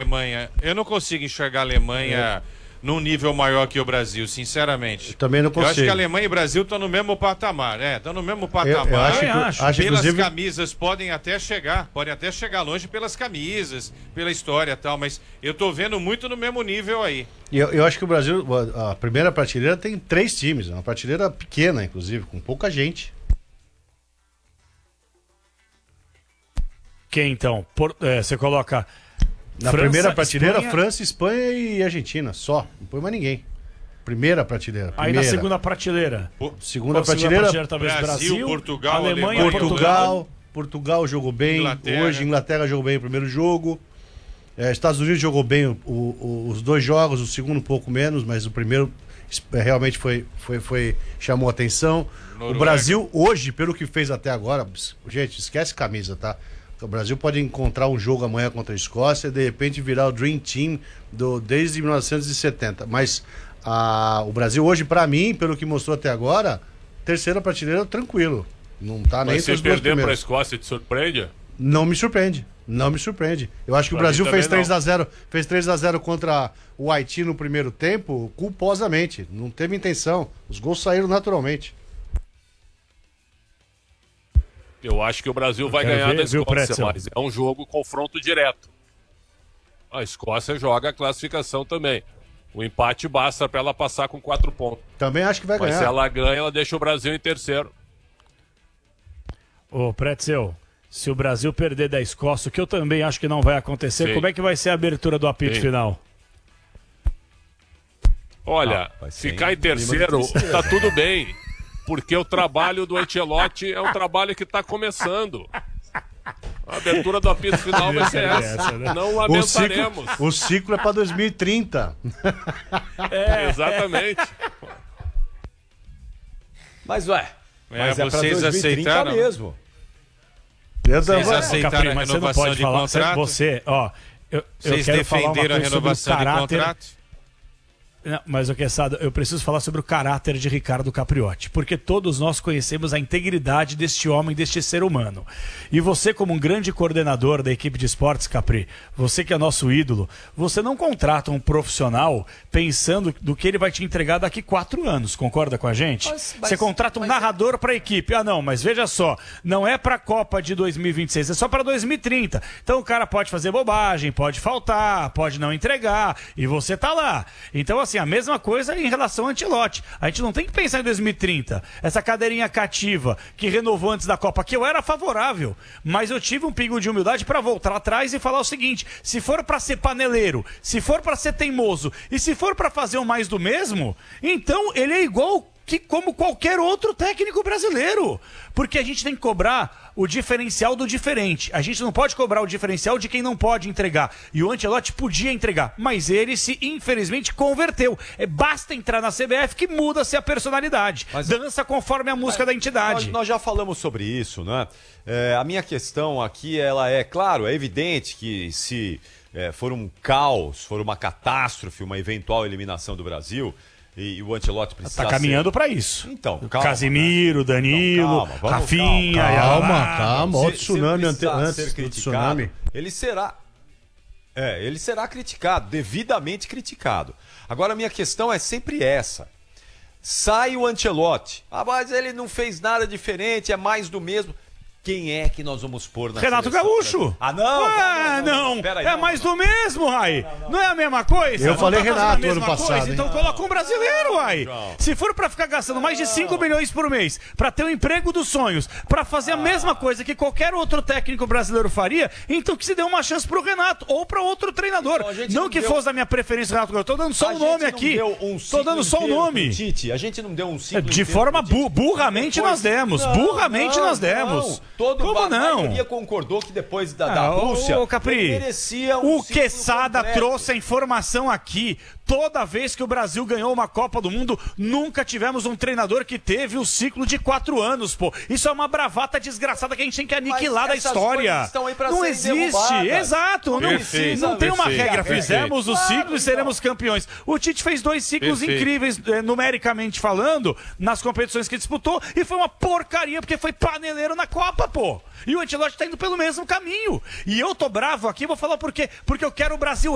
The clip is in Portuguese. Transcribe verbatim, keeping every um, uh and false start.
Alemanha. Eu não consigo enxergar a Alemanha... É. Num nível maior que o Brasil, sinceramente. Eu também não consigo. Eu acho que a Alemanha e o Brasil estão no mesmo patamar, é, estão no mesmo patamar. Eu, eu acho que, acho. Acho, pelas inclusive... camisas podem até chegar, podem até chegar longe pelas camisas, pela história e tal, mas eu tô vendo muito no mesmo nível aí. E eu, eu acho que o Brasil, a primeira prateleira tem três times, uma prateleira pequena, inclusive, com pouca gente. Quem então? Por, é, você coloca... Na França, primeira prateleira, Espanha... França, Espanha e Argentina, só. Não põe mais ninguém. Primeira prateleira. Primeira. Aí na segunda prateleira. O, segunda prateleira, segunda prateleira talvez Brasil, Brasil, Portugal, Alemanha, Alemanha, Portugal. Portugal jogou bem. Inglaterra. Hoje, Inglaterra jogou bem o primeiro jogo. É, Estados Unidos jogou bem o, o, os dois jogos, o segundo um pouco menos, mas o primeiro realmente foi, foi, foi chamou atenção. Noruega. O Brasil, hoje, pelo que fez até agora, gente, esquece camisa, tá? O Brasil pode encontrar um jogo amanhã contra a Escócia e de repente virar o Dream Team do, desde mil novecentos e setenta. Mas a, o Brasil hoje, pra mim, pelo que mostrou até agora, terceira prateleira tranquilo. Não tá nem entre os dois primeiros. Mas se perder pra Escócia te surpreende? Não me surpreende. Não me surpreende. Eu acho que pra o Brasil fez três a zero, fez três a zero contra o Haiti no primeiro tempo, culposamente. Não teve intenção. Os gols saíram naturalmente. Eu acho que o Brasil vai ganhar da Escócia, mas é um jogo confronto direto. A Escócia joga a classificação também. O empate basta para ela passar com quatro pontos. Também acho que vai mas ganhar. Mas se ela ganha, ela deixa o Brasil em terceiro. Ô, Pretzel, se o Brasil perder da Escócia, o que eu também acho que não vai acontecer, Sim. como é que vai ser a abertura do apito Sim. final? Olha, ah, ficar em terceiro, tá tudo bem. Porque o trabalho do Ancelotti é um trabalho que está começando. A abertura do apito final vai ser essa. Não lamentaremos. O ciclo, o ciclo é para dois mil e trinta. É, exatamente. Mas, ué, é, mas é vocês pra dois mil e trinta aceitaram mesmo. Vocês aceitaram Capri, a mas renovação você não pode de falar, contrato? Você, ó, eu, vocês eu quero falar uma defenderam a coisa sobre o renovação caráter... de contrato? Não, mas o que é eu preciso falar sobre o caráter de Ricardo Capriotti, porque todos nós conhecemos a integridade deste homem, deste ser humano. E você, como um grande coordenador da equipe de esportes, Capri, você que é nosso ídolo, você não contrata um profissional pensando do que ele vai te entregar daqui quatro anos, concorda com a gente? Mas, mas, você contrata um mas... narrador para a equipe. Ah, não, mas veja só, não é para a Copa de dois mil e vinte e seis, é só para dois mil e trinta. Então o cara pode fazer bobagem, pode faltar, pode não entregar, e você tá lá. Então, assim, a mesma coisa em relação ao Ancelotti. A gente não tem que pensar em dois mil e trinta. Essa cadeirinha cativa que renovou antes da Copa, que eu era favorável, mas eu tive um pingo de humildade para voltar atrás e falar o seguinte: se for para ser paneleiro, se for para ser teimoso e se for para fazer o mais do mesmo, então ele é igual que como qualquer outro técnico brasileiro. Porque a gente tem que cobrar o diferencial do diferente. A gente não pode cobrar o diferencial de quem não pode entregar. E o Ancelotti podia entregar, mas ele se, infelizmente, converteu. É, basta entrar na C B F que muda-se a personalidade. Mas, dança conforme a música da entidade. Nós, nós já falamos sobre isso, né? É, a minha questão aqui, ela é, claro, é evidente que se é, for um caos, for uma catástrofe, uma eventual eliminação do Brasil... E o Ancelotti precisa Tá caminhando para isso. Então, calma. Casimiro, né? Danilo, então, calma, Rafinha... Calma, calma, calma. O tsunami se ante, antes do tsunami. Ele será... É, ele será criticado, devidamente criticado. Agora, a minha questão é sempre essa. Sai o Ancelotti. Ah, mas ele não fez nada diferente, é mais do mesmo... Quem é que nós vamos pôr na Renato seleção? Gaúcho. Ah, não! Ah, não! não, não. Pera aí, é não, mais não. do mesmo, Rai. Não, não. não é a mesma coisa? Eu não falei tá Renato ano passado. Coisa, então coloca um brasileiro, Rai. Se for pra ficar gastando mais de cinco milhões por mês, pra ter o emprego dos sonhos, pra fazer a mesma coisa que qualquer outro técnico brasileiro faria, então que se dê uma chance pro Renato ou pra outro treinador. Não, não, não que deu... fosse da minha preferência, Renato Gaúcho. Tô dando só o um nome aqui. Um Tô dando só o um nome. Tite, a gente não deu um ciclo De forma bu burramente nós demos. Não, burramente não, nós demos. Não. Todo Como não? A maioria concordou que depois da, ah, da Rússia ô, ô, Capri, merecia um o Quesada completo. trouxe a informação aqui. Toda vez que o Brasil ganhou uma Copa do Mundo, nunca tivemos um treinador que teve o ciclo de quatro anos, pô. Isso é uma bravata desgraçada que a gente tem que aniquilar da história. Não existe, exato. Não, perfeito, não tem uma perfeito, regra. perfeito. Fizemos o ciclo e seremos campeões. O Tite fez dois ciclos perfeito. incríveis, eh, numericamente falando, nas competições que disputou, e foi uma porcaria, porque foi paneleiro na Copa, pô. E o Ancelotti tá indo pelo mesmo caminho. E eu tô bravo aqui, vou falar por quê. Porque eu quero o Brasil